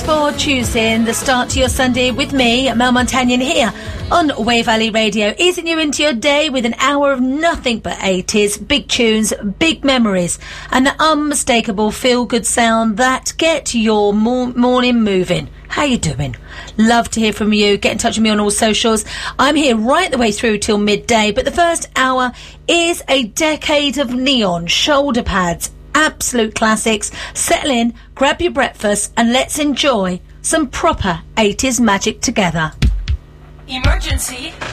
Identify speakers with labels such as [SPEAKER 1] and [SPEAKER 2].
[SPEAKER 1] for Tuesday and the start to your Sunday with me, Mel Montagnon, here on Wave Valley Radio, easing you into your day with an hour of nothing but 80s, big tunes, big memories, and the unmistakable feel-good sound that get your morning moving. How you doing? Love to hear from you. Get in touch with me on all socials. I'm here right the way through till midday, but the first hour is a decade of neon shoulder pads, absolute classics. Settle in, grab your breakfast, and let's enjoy some proper 80s magic together.
[SPEAKER 2] Emergency.